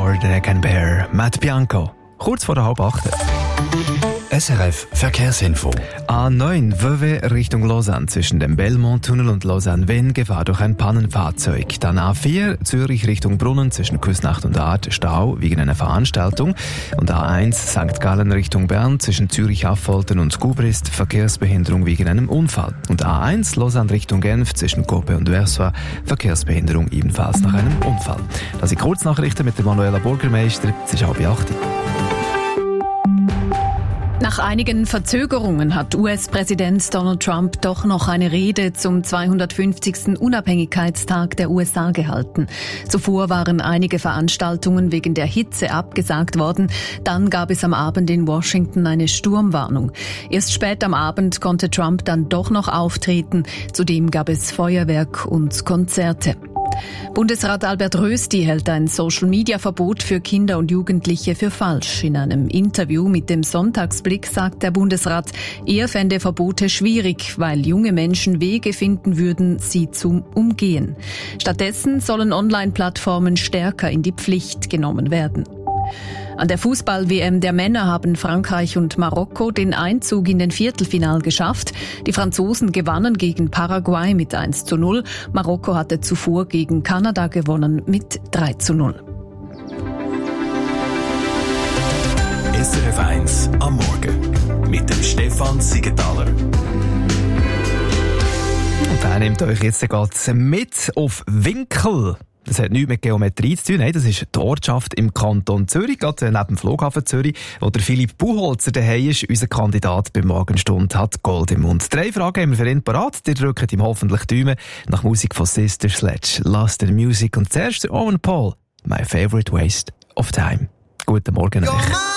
More Than I Can Bear, Matt Bianco. Kurz vor der 7:30. SRF Verkehrsinfo. A9 Vevey Richtung Lausanne zwischen dem Belmont-Tunnel und Lausanne-Venn Gefahr durch ein Pannenfahrzeug. Dann A4 Zürich Richtung Brunnen zwischen Küsnacht und Aardt Stau wegen einer Veranstaltung. Und A1 St. Gallen Richtung Bern zwischen Zürich-Affoltern und Gubrist Verkehrsbehinderung wegen einem Unfall. Und A1 Lausanne Richtung Genf zwischen Cope und Versoix Verkehrsbehinderung ebenfalls nach einem Unfall. Das sind Kurznachrichten mit der Manuela Burgermeister. Es ist 7:30. Nach einigen Verzögerungen hat US-Präsident Donald Trump doch noch eine Rede zum 250. Unabhängigkeitstag der USA gehalten. Zuvor waren einige Veranstaltungen wegen der Hitze abgesagt worden. Dann gab es am Abend in Washington eine Sturmwarnung. Erst spät am Abend konnte Trump dann doch noch auftreten. Zudem gab es Feuerwerk und Konzerte. Bundesrat Albert Rösti hält ein Social-Media-Verbot für Kinder und Jugendliche für falsch. In einem Interview mit dem Sonntagsblick sagt der Bundesrat, er fände Verbote schwierig, weil junge Menschen Wege finden würden, sie zu umgehen. Stattdessen sollen Online-Plattformen stärker in die Pflicht genommen werden. An der Fußball-WM der Männer haben Frankreich und Marokko den Einzug in den Viertelfinal geschafft. Die Franzosen gewannen gegen Paraguay mit 1:0. Marokko hatte zuvor gegen Kanada gewonnen mit 3:0. SRF 1 am Morgen mit dem Stefan Siegenthaler. Und der nimmt euch jetzt gerade mit auf Winkel. Das hat nichts mit Geometrie zu tun. Nein, das ist die Ortschaft im Kanton Zürich, gerade neben dem Flughafen Zürich, wo der Philipp Buchholzer daheim ist. Unser Kandidat bei Morgenstunde hat Gold im Mund. 3 Fragen haben wir für ihn parat. Die drücken ihm hoffentlich Daumen nach Musik von Sister Sledge, Lost in Music und zuerst Owen Paul, My Favorite Waste of Time. Guten Morgen euch.